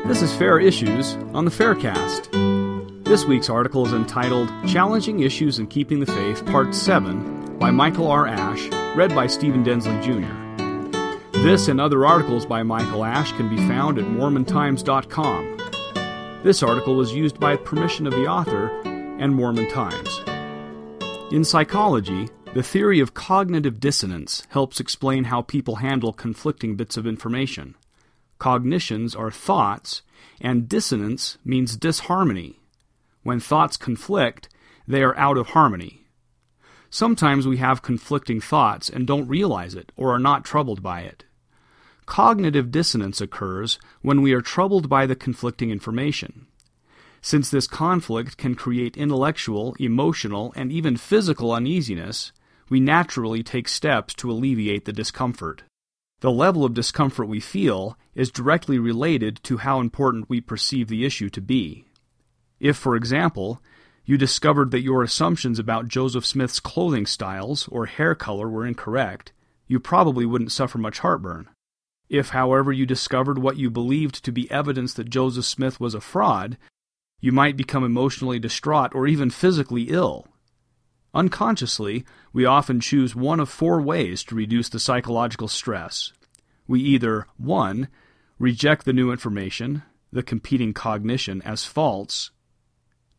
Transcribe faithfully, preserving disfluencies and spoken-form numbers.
This is Fair Issues on the Faircast. This week's article is entitled Challenging Issues in Keeping the Faith, Part seven, by Michael R. Ash, read by Stephen Densley Junior This and other articles by Michael Ash can be found at Mormon Times dot com. This article was used by permission of the author and Mormon Times. In psychology, the theory of cognitive dissonance helps explain how people handle conflicting bits of information. Cognitions are thoughts, and dissonance means disharmony. When thoughts conflict, they are out of harmony. Sometimes we have conflicting thoughts and don't realize it or are not troubled by it. Cognitive dissonance occurs when we are troubled by the conflicting information. Since this conflict can create intellectual, emotional, and even physical uneasiness, we naturally take steps to alleviate the discomfort. The level of discomfort we feel is directly related to how important we perceive the issue to be. If, for example, you discovered that your assumptions about Joseph Smith's clothing styles or hair color were incorrect, you probably wouldn't suffer much heartburn. If, however, you discovered what you believed to be evidence that Joseph Smith was a fraud, you might become emotionally distraught or even physically ill. Unconsciously, we often choose one of four ways to reduce the psychological stress. We either, one, reject the new information, the competing cognition, as false,